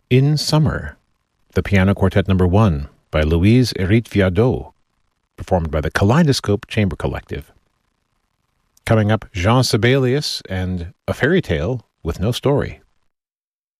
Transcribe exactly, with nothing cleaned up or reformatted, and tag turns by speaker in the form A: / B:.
A: In Summer, the Piano Quartet Number One by Louise Hérite-Viardot, performed by the Kaleidoscope Chamber Collective. Coming up, Jean Sibelius and A Fairy Tale with No Story.